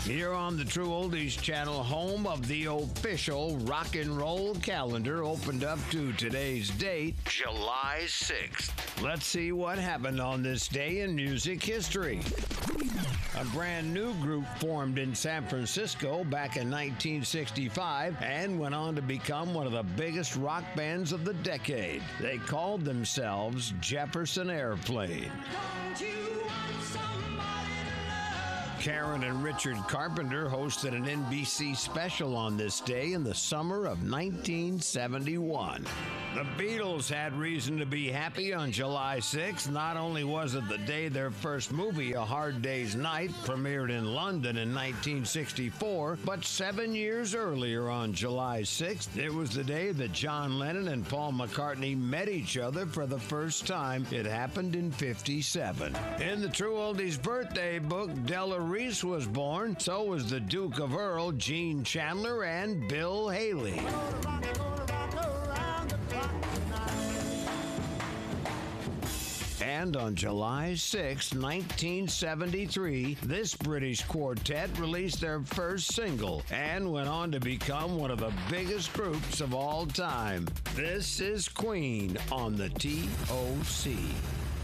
Here on the True Oldies Channel, home of the official rock and roll calendar, opened up to today's date, July 6th. Let's see what happened on this day in music history. A brand new group formed in San Francisco back in 1965 and went on to become one of the biggest rock bands of the decade. They called themselves Jefferson Airplane. Karen and Richard Carpenter hosted an NBC special on this day in the summer of 1971. The Beatles had reason to be happy on July 6th. Not only was it the day their first movie, A Hard Day's Night, premiered in London in 1964, but 7 years earlier on July 6th, it was the day that John Lennon and Paul McCartney met each other for the first time. It happened in '57. In the True Oldies birthday book, Della Reese was born. So was the Duke of Earl, Gene Chandler, and Bill Haley. And on July 6, 1973, this British quartet released their first single and went on to become one of the biggest groups of all time. This is Queen on the TOC.